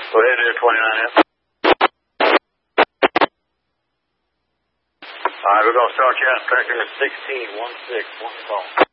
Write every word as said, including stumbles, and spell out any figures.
Go ahead, Air twenty-nine F. All right, we're going to start you out, tracking at sixteen one six, one call.